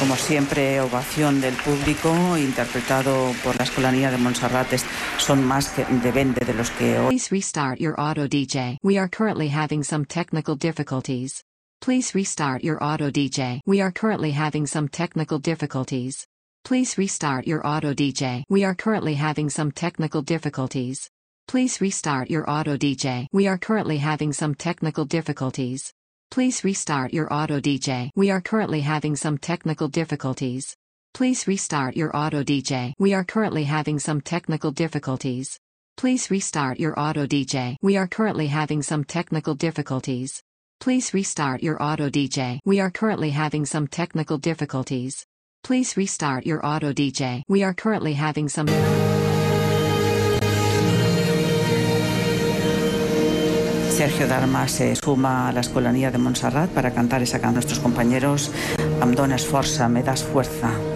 como siempre, ovación del público, interpretado por la Escolanía de Montserrat. Son más de 20 de los que hoy. Please restart your auto DJ. We are currently having some technical difficulties. Please restart your auto DJ. We are currently having some technical difficulties. Please restart your auto DJ. We are currently having some technical difficulties. Please restart your auto DJ. We are currently having some technical difficulties. Please restart your auto DJ. We are currently having some technical difficulties. Please restart your auto DJ. We are currently having some technical difficulties. Please restart your auto DJ. We are currently having some technical difficulties. Please restart your auto DJ. We are currently having some technical difficulties. Please restart your auto DJ. We are currently having some. Sergio Darma se suma a la Escolanía de Montserrat para cantar esa canción. Nuestros compañeros, em dones força, me das fuerza.